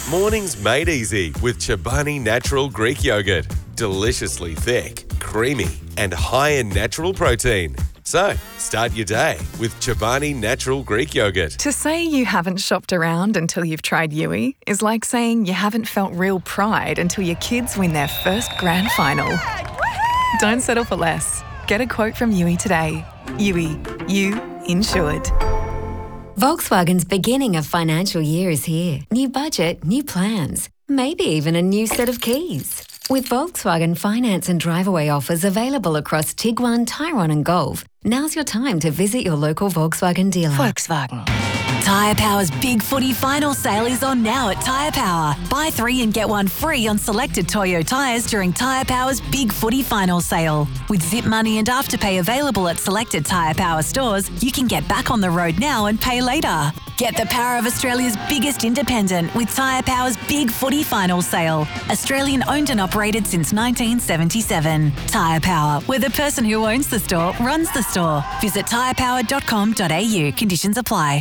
Mornings made easy with Chobani Natural Greek Yogurt. Deliciously thick, creamy, and high in natural protein. So, start your day with Chobani Natural Greek Yogurt. To say you haven't shopped around until you've tried Yui is like saying you haven't felt real pride until your kids win their first grand final. Don't settle for less. Get a quote from Yui today. Yui, you insured. Volkswagen's beginning of financial year is here. New budget, new plans, maybe even a new set of keys. With Volkswagen finance and drive-away offers available across Tiguan, Tyrone and Golf, now's your time to visit your local Volkswagen dealer. Volkswagen. Tyre Power's Big Footy Final Sale is on now at Tyre Power. Buy 3 and get 1 free on selected Toyo tyres during Tyre Power's Big Footy Final Sale. With Zip Money and Afterpay available at selected Tyre Power stores, you can get back on the road now and pay later. Get the power of Australia's biggest independent with Tyre Power's Big Footy Final Sale. Australian owned and operated since 1977. Tyre Power, where the person who owns the store runs the store. Visit tyrepower.com.au. Conditions apply.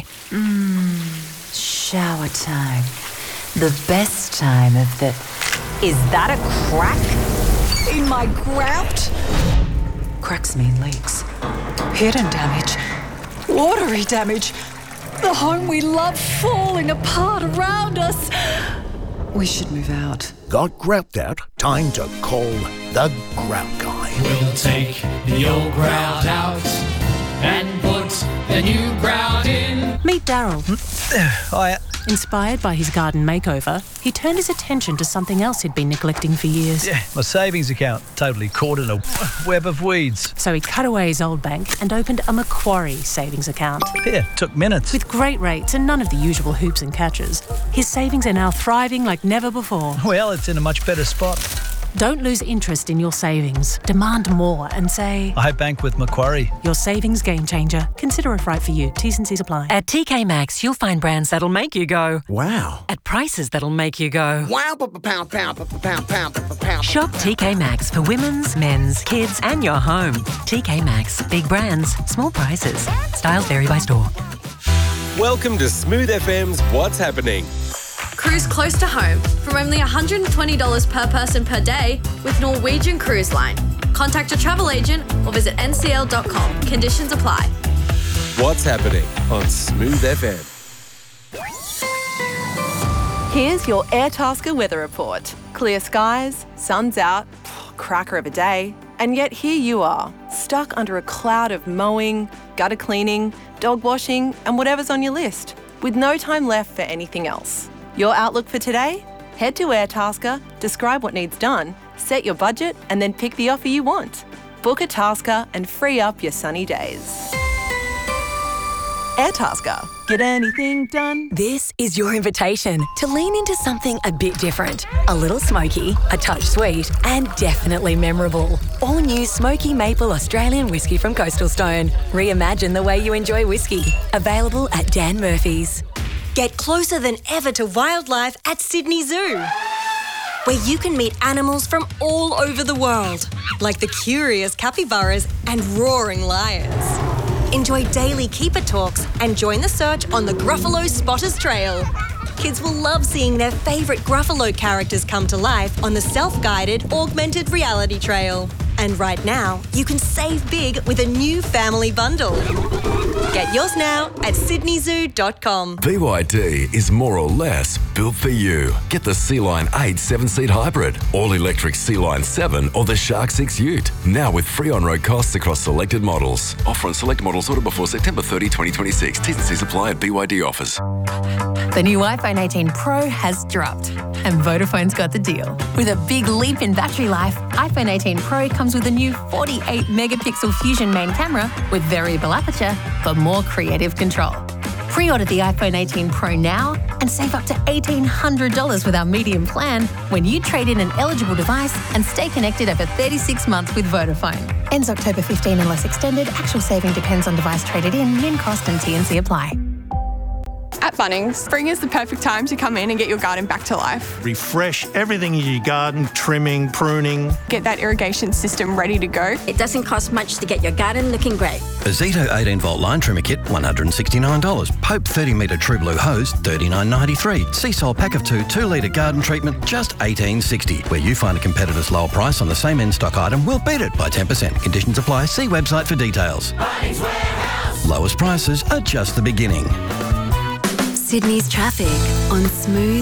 Shower time. The best time of the... Is that a crack in my grout? Cracks mean leaks. Hidden damage. Watery damage. The home we love falling apart around us. We should move out. Got grout out? Time to call the Grout Guy. We'll take the old grout out and put the new grout in. Meet Daryl. Hiya. Inspired by his garden makeover, he turned his attention to something else he'd been neglecting for years. Yeah, my savings account, totally caught in a web of weeds. So he cut away his old bank and opened a Macquarie savings account. Yeah, took minutes. With great rates and none of the usual hoops and catches, his savings are now thriving like never before. Well, it's in a much better spot. Don't lose interest in your savings. Demand more and say, I bank with Macquarie. Your savings game changer. Consider if right for you. T's and C's apply. At TK Maxx, you'll find brands that'll make you go, Wow. at prices that'll make you go, Wow, pound. Shop TK Maxx for women's, men's, kids and your home. TK Maxx. Big brands, small prices. Styles vary by store. Welcome to Smooth FM's What's Happening. Cruise close to home from only $120 per person per day with Norwegian Cruise Line. Contact your travel agent or visit ncl.com. Conditions apply. What's Happening on Smooth FM. Here's your Airtasker weather report. Clear skies, sun's out, cracker of a day, and yet here you are, stuck under a cloud of mowing, gutter cleaning, dog washing, and whatever's on your list, with no time left for anything else. Your outlook for today? Head to Airtasker, describe what needs done, set your budget, and then pick the offer you want. Book a Tasker and free up your sunny days. Airtasker. Get anything done? This is your invitation to lean into something a bit different. A little smoky, a touch sweet, and definitely memorable. All new Smoky Maple Australian whiskey from Coastal Stone. Reimagine the way you enjoy whiskey. Available at Dan Murphy's. Get closer than ever to wildlife at Sydney Zoo, where you can meet animals from all over the world, like the curious capybaras and roaring lions. Enjoy daily keeper talks and join the search on the Gruffalo Spotters Trail. Kids will love seeing their favourite Gruffalo characters come to life on the self-guided augmented reality trail. And right now, you can save big with a new family bundle. Get yours now at sydneyzoo.com. BYD is more or less built for you. Get the Sea-Line 8 7-seat hybrid, all-electric Sea-Line 7 or the Shark 6 Ute. Now with free on-road costs across selected models. Offer on select models ordered before September 30, 2026. T's and C's apply at BYD offers. The new iPhone 18 Pro has dropped, and Vodafone's got the deal. With a big leap in battery life, iPhone 18 Pro comes with a new 48-megapixel Fusion main camera with variable aperture for more creative control. Pre-order the iPhone 18 Pro now and save up to $1,800 with our medium plan when you trade in an eligible device and stay connected over 36 months with Vodafone. Ends October 15 unless extended. Actual saving depends on device traded in, min cost and T&C apply. At Bunnings. Spring is the perfect time to come in and get your garden back to life. Refresh everything in your garden, trimming, pruning. Get that irrigation system ready to go. It doesn't cost much to get your garden looking great. A Zito 18-volt line trimmer kit, $169. Pope 30-metre True Blue hose, $39.93. Seasol pack of 2 litre garden treatment, just $18.60. Where you find a competitor's lower price on the same in-stock item, we'll beat it by 10%. Conditions apply. See website for details. Bunnings Warehouse. Lowest prices are just the beginning. Sydney's traffic on Smooth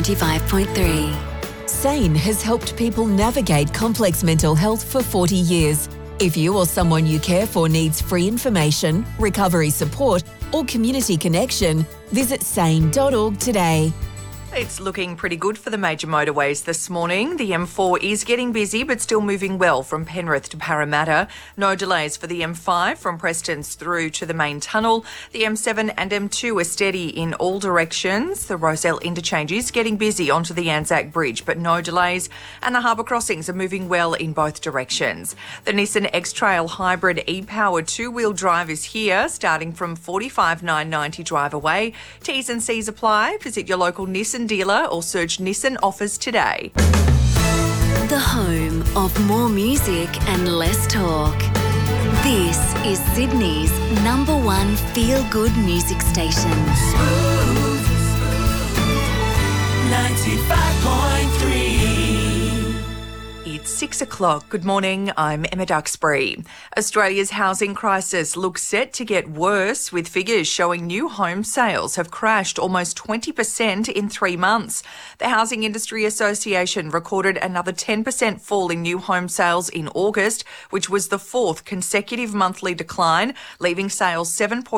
95.3. SANE has helped people navigate complex mental health for 40 years. If you or someone you care for needs free information, recovery support, or community connection, visit sane.org today. It's looking pretty good for the major motorways this morning. The M4 is getting busy but still moving well from Penrith to Parramatta. No delays for the M5 from Prestons through to the main tunnel. The M7 and M2 are steady in all directions. The Rozelle interchange is getting busy onto the Anzac Bridge but no delays, and the harbour crossings are moving well in both directions. The Nissan X-Trail Hybrid e-powered two-wheel drive is here, starting from $45,990 drive away. T's and C's apply. Visit your local Nissan dealer or search Nissan offers today. The home of more music and less talk. This is Sydney's #1 feel-good music station. 95.3. It's 6 o'clock. Good morning. I'm Emma Duxbury. Australia's housing crisis looks set to get worse, with figures showing new home sales have crashed almost 20% in 3 months. The Housing Industry Association recorded another 10% fall in new home sales in August, which was the fourth consecutive monthly decline, leaving sales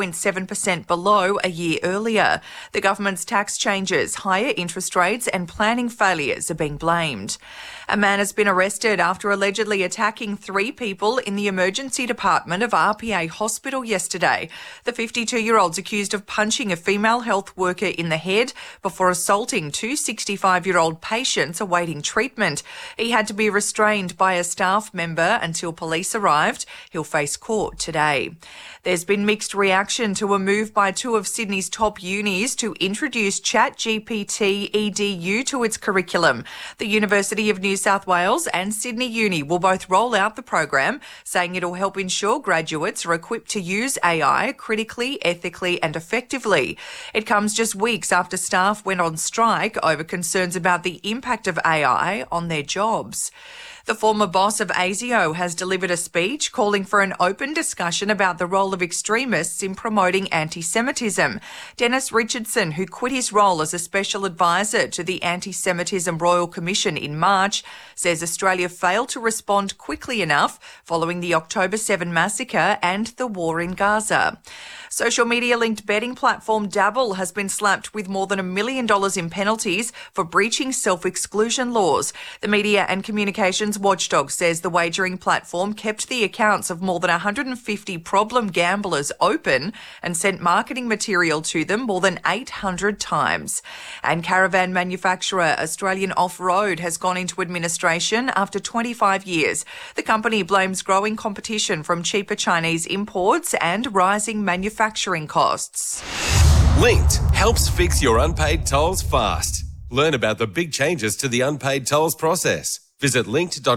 7.7% below a year earlier. The government's tax changes, higher interest rates and planning failures are being blamed. A man has been arrested after allegedly attacking 3 people in the emergency department of RPA Hospital yesterday. The 52-year-old's accused of punching a female health worker in the head before assaulting 2 65-year-old patients awaiting treatment. He had to be restrained by a staff member until police arrived. He'll face court today. There's been mixed reaction to a move by 2 of Sydney's top unis to introduce ChatGPT EDU to its curriculum. The University of New South Wales and Sydney Uni will both roll out the program, saying it'll help ensure graduates are equipped to use AI critically, ethically and effectively. It comes just weeks after staff went on strike over concerns about the impact of AI on their jobs. The former boss of ASIO has delivered a speech calling for an open discussion about the role of extremists in promoting anti-Semitism. Dennis Richardson, who quit his role as a special advisor to the Anti-Semitism Royal Commission in March, says Australia failed to respond quickly enough following the October 7 massacre and the war in Gaza. Social media-linked betting platform Dabble has been slapped with more than $1 million in penalties for breaching self-exclusion laws. The Media and Communications Watchdog says the wagering platform kept the accounts of more than 150 problem gamblers open and sent marketing material to them more than 800 times. And caravan manufacturer Australian Off-Road has gone into administration after 25 years. The company blames growing competition from cheaper Chinese imports and rising manufacturing costs. Linked helps fix your unpaid tolls fast. Learn about the big changes to the unpaid tolls process. Visit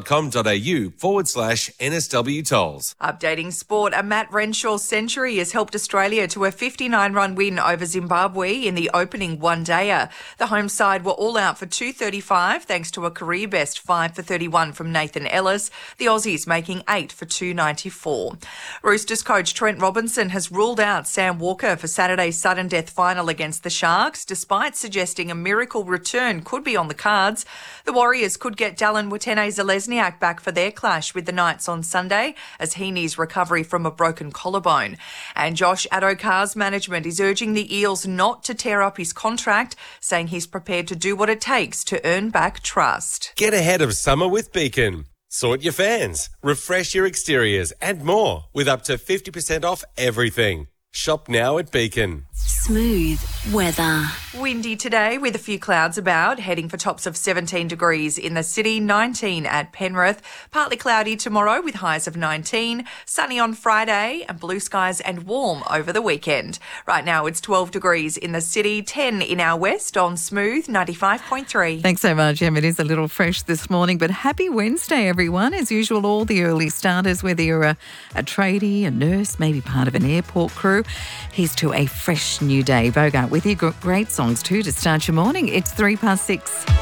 linked.com.au/NSW tolls. Updating sport, a Matt Renshaw century has helped Australia to a 59-run win over Zimbabwe in the opening one-dayer. The home side were all out for 235 thanks to a career-best 5 for 31 from Nathan Ellis, the Aussies making 8 for 294. Roosters coach Trent Robinson has ruled out Sam Walker for Saturday's sudden death final against the Sharks, despite suggesting a miracle return could be on the cards. The Warriors could get Dallin Watene-Zelezniak back for their clash with the Knights on Sunday as he needs recovery from a broken collarbone. And Josh Addo-Carr's management is urging the Eels not to tear up his contract, saying he's prepared to do what it takes to earn back trust. Get ahead of summer with Beacon. Sort your fans, refresh your exteriors and more with up to 50% off everything. Shop now at Beacon. Smooth weather. Windy today with a few clouds about, heading for tops of 17 degrees in the city, 19 at Penrith. Partly cloudy tomorrow with highs of 19, sunny on Friday and blue skies and warm over the weekend. Right now it's 12 degrees in the city, 10 in our west on Smooth 95.3. Thanks so much, Em. It is a little fresh this morning, but happy Wednesday, everyone. As usual, all the early starters, whether you're a tradie, a nurse, maybe part of an airport crew, here's to a fresh new day. Bogart with you. Great songs too to start your morning. It's 6:03.